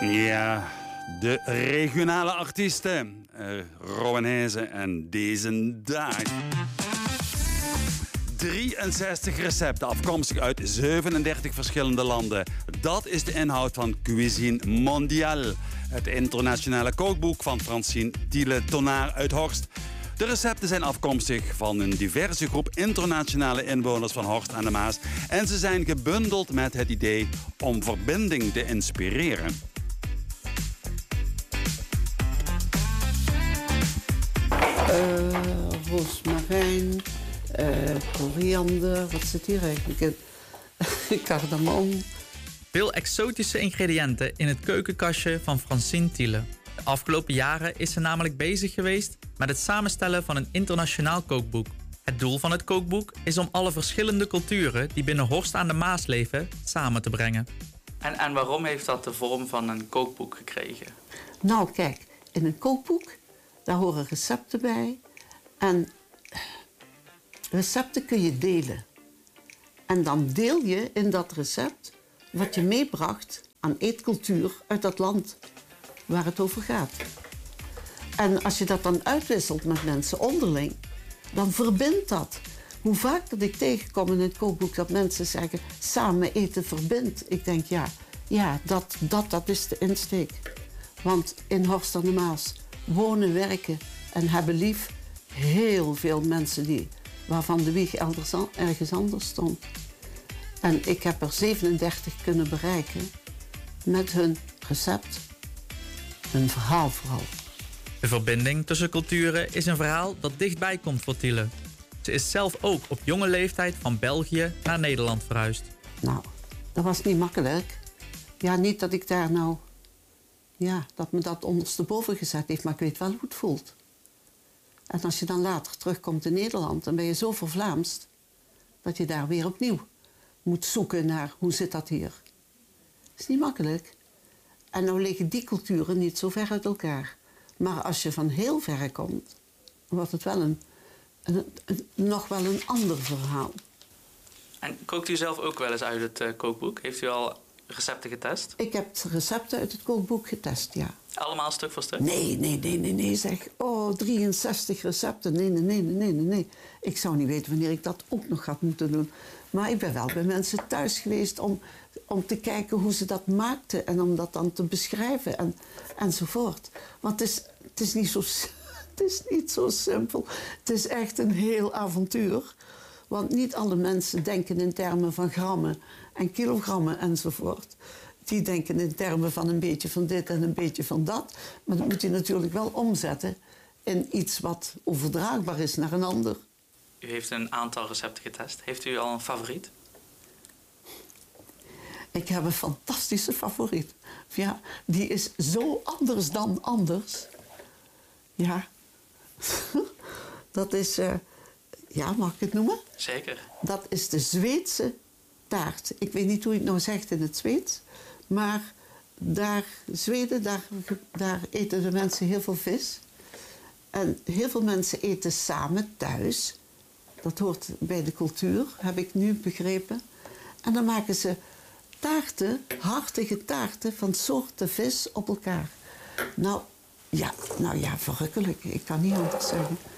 Ja, de regionale artiesten. Rowanese en deze dag. 63 recepten afkomstig uit 37 verschillende landen. Dat is de inhoud van Cuisine Mondiale. Het internationale kookboek van Francine Thiele-Tonnaar uit Horst. De recepten zijn afkomstig van een diverse groep internationale inwoners van Horst aan de Maas. En ze zijn gebundeld met het idee om verbinding te inspireren. Roosmarijn, koriander, wat zit hier eigenlijk in? Cardamom. Veel exotische ingrediënten in het keukenkastje van Francine Thiele. De afgelopen jaren is ze namelijk bezig geweest met het samenstellen van een internationaal kookboek. Het doel van het kookboek is om alle verschillende culturen die binnen Horst aan de Maas leven samen te brengen. En waarom heeft dat de vorm van een kookboek gekregen? Nou kijk, in een kookboek, daar horen recepten bij. En recepten kun je delen. En dan deel je in dat recept wat je meebracht aan eetcultuur uit dat land waar het over gaat. En als je dat dan uitwisselt met mensen onderling, dan verbindt dat. Hoe vaak dat ik tegenkom in het kookboek dat mensen zeggen, samen eten verbindt. Ik denk, ja, dat is de insteek. Want in Horst aan de Maas wonen, werken en hebben lief heel veel mensen waarvan de wieg ergens anders stond. En ik heb er 37 kunnen bereiken met hun recept, hun verhaal vooral. De verbinding tussen culturen is een verhaal dat dichtbij komt voor Thiele. Ze is zelf ook op jonge leeftijd van België naar Nederland verhuisd. Nou, dat was niet makkelijk. Ja, niet dat ik daar nou, dat me dat ondersteboven gezet heeft, maar ik weet wel hoe het voelt. En als je dan later terugkomt in Nederland, dan ben je zo vervlaamst dat je daar weer opnieuw moet zoeken naar hoe zit dat hier. Dat is niet makkelijk. En nou liggen die culturen niet zo ver uit elkaar. Maar als je van heel ver komt, wordt het wel nog wel een ander verhaal. En kookt u zelf ook wel eens uit het kookboek? Heeft u al recepten getest? Ik heb recepten uit het kookboek getest, ja. Allemaal stuk voor stuk? Nee, zeg. Oh, 63 recepten. Nee. Ik zou niet weten wanneer ik dat ook nog had moeten doen. Maar ik ben wel bij mensen thuis geweest om te kijken hoe ze dat maakten en om dat dan te beschrijven enzovoort. Want het is niet zo simpel. Het is echt een heel avontuur. Want niet alle mensen denken in termen van grammen en kilogrammen enzovoort. Die denken in termen van een beetje van dit en een beetje van dat. Maar dat moet je natuurlijk wel omzetten in iets wat overdraagbaar is naar een ander. U heeft een aantal recepten getest. Heeft u al een favoriet? Ik heb een fantastische favoriet. Ja, die is zo anders dan anders. Ja. Dat is... mag ik het noemen? Zeker. Dat is de Zweedse taart. Ik weet niet hoe je het nou zegt in het Zweeds. Maar Zweden, daar eten de mensen heel veel vis. En heel veel mensen eten samen thuis. Dat hoort bij de cultuur, heb ik nu begrepen. En dan maken ze taarten, hartige taarten van soorten vis op elkaar. Nou ja, verrukkelijk. Ik kan niet anders zeggen.